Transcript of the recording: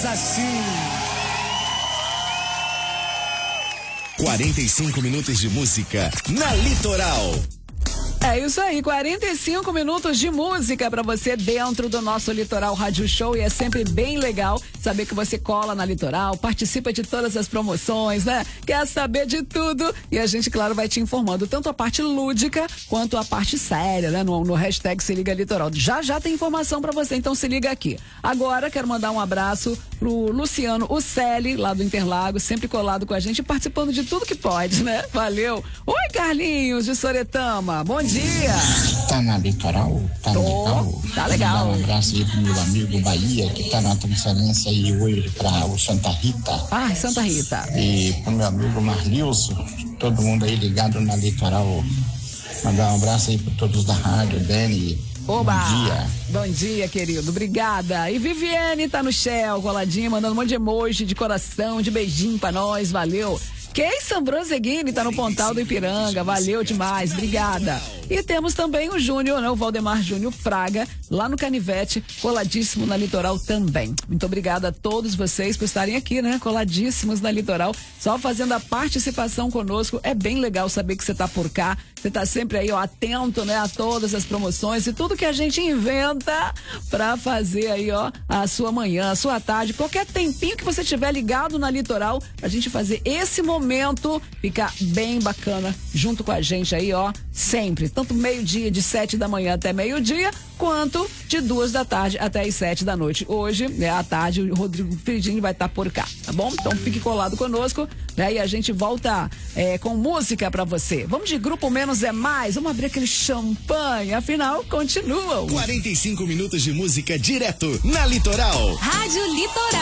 Faz assim. 45 minutos de música na Litoral. É isso aí, 45 minutos de música pra você dentro do nosso Litoral Rádio Show, e é sempre bem legal saber que você cola na Litoral, participa de todas as promoções, né? Quer saber de tudo e a gente, claro, vai te informando tanto a parte lúdica quanto a parte séria, né? No hashtag Se Liga Litoral. Já tem informação pra você, então se liga aqui. Agora quero mandar um abraço pro Luciano Uccelli, lá do Interlagos, sempre colado com a gente, participando de tudo que pode, né? Valeu. Oi, Carlinhos de Soretama, bom dia. Tá na Litoral? Tá legal? Tá legal. Um abraço aí pro meu amigo Bahia, que tá na transferência aí hoje pra o Santa Rita. Ah, Santa Rita. E pro meu amigo Marlilson, todo mundo aí ligado na Litoral. Mandar um abraço aí pra todos da rádio, Dani. Oba! Bom dia. Bom dia, querido. Obrigada. E Viviane tá no Shell, coladinha, mandando um monte de emoji, de coração, de beijinho pra nós. Valeu. Keyson Branzeguini tá no Pontal do Ipiranga, valeu demais, obrigada. E temos também o Júnior, né, o Valdemar Júnior Fraga, lá no Canivete, coladíssimo na Litoral também. Muito obrigada a todos vocês por estarem aqui, né, coladíssimos na Litoral, só fazendo a participação conosco. É bem legal saber que você tá por cá, você tá sempre aí, ó, atento, né, a todas as promoções e tudo que a gente inventa pra fazer aí, ó, a sua manhã, a sua tarde, qualquer tempinho que você tiver ligado na Litoral, a gente fazer esse momento ficar bem bacana junto com a gente aí, ó, sempre, tanto meio-dia, de 7 da manhã até meio-dia, quanto de 2 da tarde até as 7 da noite. Hoje, né, à tarde, o Rodrigo Fridini vai estar por cá, tá bom? Então fique colado conosco, né, e a gente volta com música pra você. Vamos de Grupo Menos é Mais, vamos abrir aquele champanhe, afinal, continuam. 45 minutos de música direto na Litoral. Rádio Litoral.